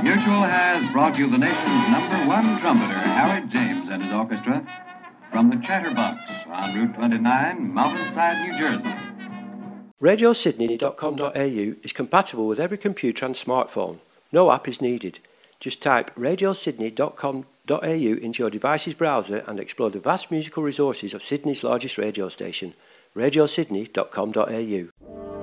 Mutual has brought you the nation's #1 trumpeter, Harry James, and his orchestra, from the Chatterbox on Route 29, Mountainside, New Jersey. RadioSydney.com.au is compatible with every computer and smartphone. No app is needed. Just type RadioSydney.com.au into your device's browser and explore the vast musical resources of Sydney's largest radio station, RadioSydney.com.au.